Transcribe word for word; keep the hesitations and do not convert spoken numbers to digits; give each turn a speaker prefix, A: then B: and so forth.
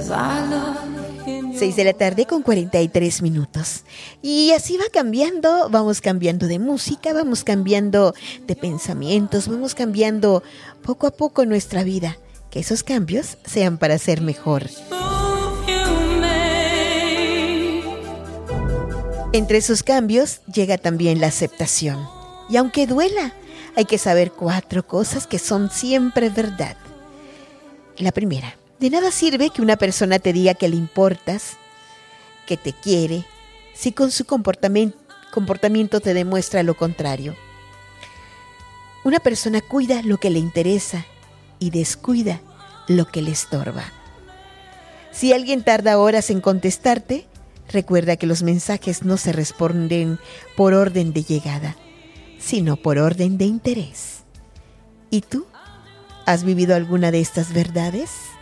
A: Seis de la tarde con cuarenta y tres minutos. Y así va cambiando, vamos cambiando de música, vamos cambiando de pensamientos, vamos cambiando poco a poco nuestra vida. Que esos cambios sean para ser mejor. Entre esos cambios llega también la aceptación. Y aunque duela, hay que saber cuatro cosas que son siempre verdad. La primera, de nada sirve que una persona te diga que le importas, que te quiere, si con su comportamiento, comportamiento te demuestra lo contrario. Una persona cuida lo que le interesa y descuida lo que le estorba. Si alguien tarda horas en contestarte, recuerda que los mensajes no se responden por orden de llegada, sino por orden de interés. ¿Y tú? ¿Has vivido alguna de estas verdades?